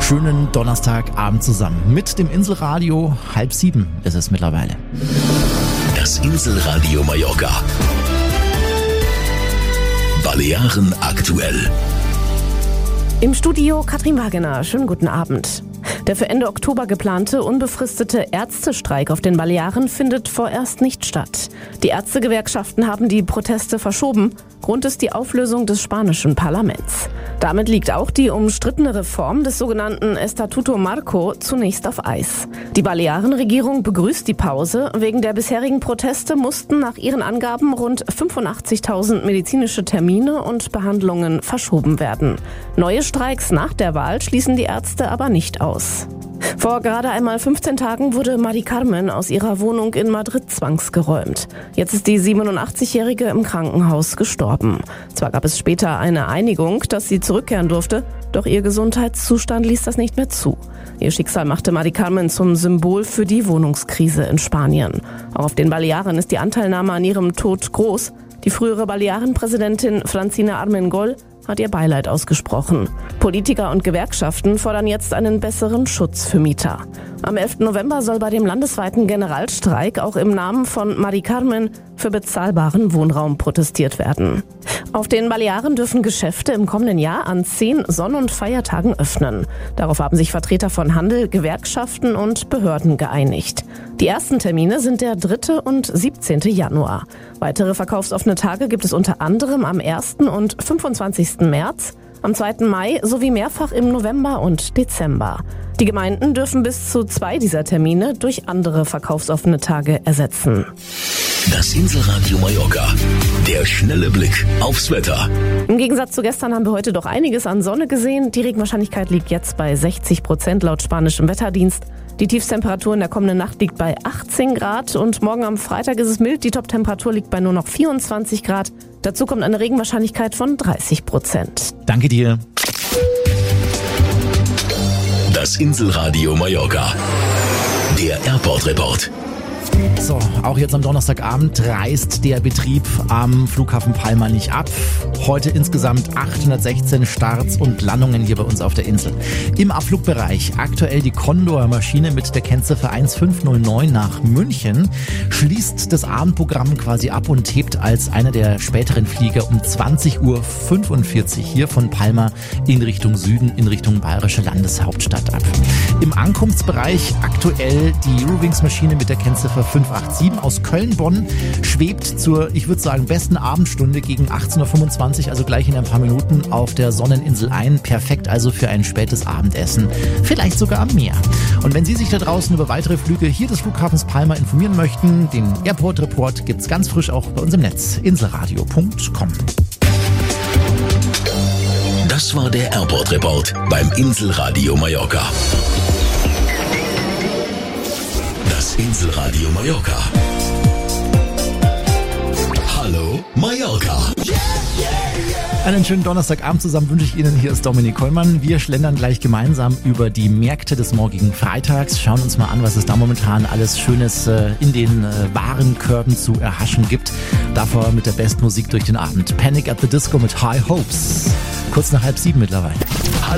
Schönen Donnerstagabend zusammen mit dem Inselradio. 6:30 ist es mittlerweile. Das Inselradio Mallorca. Balearen aktuell. Im Studio Katrin Wagener. Schönen guten Abend. Der für Ende Oktober geplante unbefristete Ärztestreik auf den Balearen findet vorerst nicht statt. Die Ärztegewerkschaften haben die Proteste verschoben. Grund ist die Auflösung des spanischen Parlaments. Damit liegt auch die umstrittene Reform des sogenannten Estatuto Marco zunächst auf Eis. Die Balearenregierung begrüßt die Pause. Wegen der bisherigen Proteste mussten nach ihren Angaben rund 85.000 medizinische Termine und Behandlungen verschoben werden. Neue Streiks nach der Wahl schließen die Ärzte aber nicht aus. Vor gerade einmal 15 Tagen wurde Mari Carmen aus ihrer Wohnung in Madrid zwangsgeräumt. Jetzt ist die 87-Jährige im Krankenhaus gestorben. Zwar gab es später eine Einigung, dass sie zurückkehren durfte, doch ihr Gesundheitszustand ließ das nicht mehr zu. Ihr Schicksal machte Mari Carmen zum Symbol für die Wohnungskrise in Spanien. Auch auf den Balearen ist die Anteilnahme an ihrem Tod groß. Die frühere Balearenpräsidentin Francina Armengol hat ihr Beileid ausgesprochen. Politiker und Gewerkschaften fordern jetzt einen besseren Schutz für Mieter. Am 11. November soll bei dem landesweiten Generalstreik auch im Namen von Mari Carmen für bezahlbaren Wohnraum protestiert werden. Auf den Balearen dürfen Geschäfte im kommenden Jahr an 10 Sonn- und Feiertagen öffnen. Darauf haben sich Vertreter von Handel, Gewerkschaften und Behörden geeinigt. Die ersten Termine sind der 3. und 17. Januar. Weitere verkaufsoffene Tage gibt es unter anderem am 1. und 25. März, am 2. Mai sowie mehrfach im November und Dezember. Die Gemeinden dürfen bis zu 2 dieser Termine durch andere verkaufsoffene Tage ersetzen. Das Inselradio Mallorca. Der schnelle Blick aufs Wetter. Im Gegensatz zu gestern haben wir heute doch einiges an Sonne gesehen. Die Regenwahrscheinlichkeit liegt jetzt bei 60% laut spanischem Wetterdienst. Die Tiefstemperatur in der kommenden Nacht liegt bei 18 Grad und morgen am Freitag ist es mild. Die Toptemperatur liegt bei nur noch 24 Grad. Dazu kommt eine Regenwahrscheinlichkeit von 30%. Danke dir. Das Inselradio Mallorca. Der Airport Report. So, auch jetzt am Donnerstagabend reist der Betrieb am Flughafen Palma nicht ab. Heute insgesamt 816 Starts und Landungen hier bei uns auf der Insel. Im Abflugbereich aktuell die Condor-Maschine mit der Kennziffer 1509 nach München, schließt das Abendprogramm quasi ab und hebt als einer der späteren Flieger um 20:45 Uhr hier von Palma in Richtung Süden, in Richtung bayerische Landeshauptstadt ab. Im Ankunftsbereich aktuell die Eurowings-Maschine mit der Kennziffer 587 aus Köln-Bonn schwebt zur, ich würde sagen, besten Abendstunde gegen 18:25 Uhr, also gleich in ein paar Minuten auf der Sonneninsel ein. Perfekt also für ein spätes Abendessen, vielleicht sogar am Meer. Und wenn Sie sich da draußen über weitere Flüge hier des Flughafens Palma informieren möchten, den Airport Report gibt's ganz frisch auch bei uns im Netz, inselradio.com. Das war der Airport Report beim Inselradio Mallorca. Das Inselradio Mallorca. Hallo Mallorca. Einen schönen Donnerstagabend zusammen wünsche ich Ihnen. Hier ist Dominik Kollmann. Wir schlendern gleich gemeinsam über die Märkte des morgigen Freitags. Schauen uns mal an, was es da momentan alles Schönes in den Warenkörben zu erhaschen gibt. Davor mit der besten Musik durch den Abend. Panic at the Disco mit High Hopes. Kurz nach 6:30 mittlerweile.